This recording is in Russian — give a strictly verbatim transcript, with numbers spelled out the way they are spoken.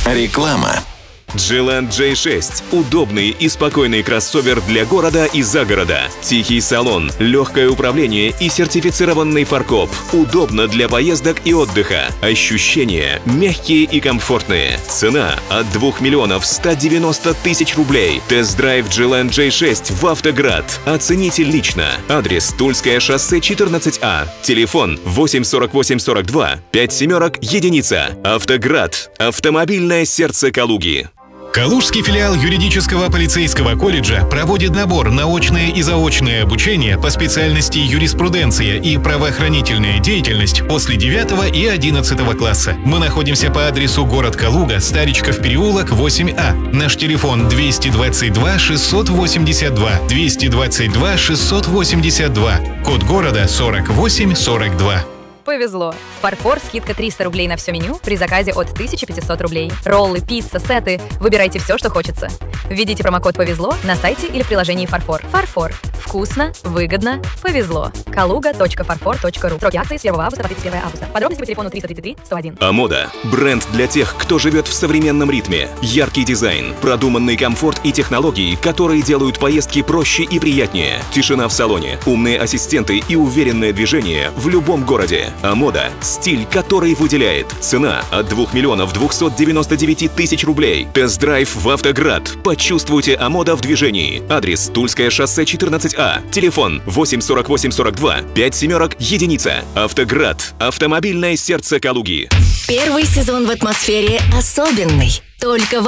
Реклама. Джи-Ленд джей шесть – удобный и спокойный кроссовер для города и загорода. Тихий салон, легкое управление и сертифицированный фаркоп. Удобно для поездок и отдыха. Ощущения мягкие и комфортные. Цена от двух миллионов ста девяноста тысяч рублей. Тест-драйв Джи-Ленд джей шесть в Автоград. Оцените лично. Адрес: Тульское шоссе четырнадцать А. Телефон: восемь сорок восемь сорок два пять семерок единица. Автоград. Автомобильное сердце Калуги. Калужский филиал юридического полицейского колледжа проводит набор на очное и заочное обучение по специальности юриспруденция и правоохранительная деятельность после девятого и одиннадцатого класса. Мы находимся по адресу город Калуга, Старичков переулок, восемь А. Наш телефон двести двадцать два шестьсот восемьдесят два, двести двадцать два шестьсот восемьдесят два, код города сорок восемь сорок два. Повезло. В Фарфор скидка триста рублей на все меню при заказе от тысяча пятьсот рублей. Роллы, пицца, сеты. Выбирайте все, что хочется. Введите промокод «Повезло» на сайте или в приложении Фарфор. Фарфор. Вкусно, выгодно, повезло. калуга точка фарфор точка ру. Сроки акции с первого августа по тридцать первое августа. Подробности по телефону триста тридцать три сто один. Амода – бренд для тех, кто живет в современном ритме. Яркий дизайн, продуманный комфорт и технологии, которые делают поездки проще и приятнее. Тишина в салоне, умные ассистенты и уверенное движение в любом городе. Амода – стиль, который выделяет. Цена от двух миллионов двухсот девяноста девяти тысяч рублей. Тест-драйв в Автоград. Почувствуйте Амода в движении. Адрес: Тульское шоссе четырнадцать А. Телефон: восемь сорок восемь сорок два пять семерок единица. Автоград. Автомобильное сердце Калуги. Первый сезон в атмосфере особенный. Только в